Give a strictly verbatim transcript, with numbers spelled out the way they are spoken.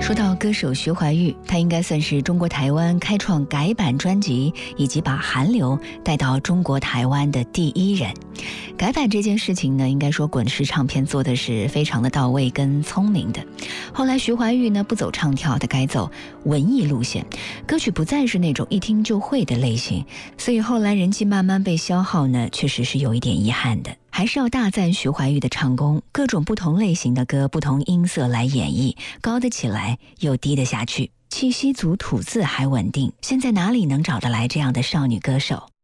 说到歌手徐怀钰，她应该算是中国台湾开创改版专辑以及把韩流带到中国台湾的第一人。改版这件事情呢，应该说滚石唱片做的是非常的到位跟聪明的。后来徐怀钰呢不走唱跳，她改走文艺路线，歌曲不再是那种一听就会的类型，所以后来人气慢慢被消耗呢，确实是有一点遗憾的。还是要大赞徐怀钰的唱功，各种不同类型的歌，不同音色来演绎，高得起来又低得下去，气息足，吐字还稳定。现在哪里能找得来这样的少女歌手？